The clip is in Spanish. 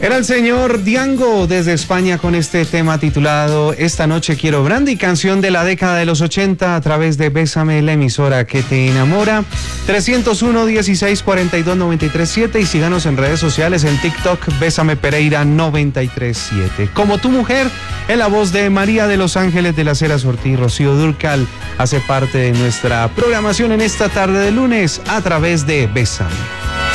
Era el señor Diango desde España con este tema titulado Esta noche quiero brandy, canción de la década de los 80 a través de Bésame, la emisora que te enamora. 301-1642-937 y síganos en redes sociales, en TikTok, Bésame Pereira 937. Como tu mujer, en la voz de María de los Ángeles de las Heras Ortiz, Rocío Dúrcal, hace parte de nuestra programación en esta tarde de lunes a través de Bésame.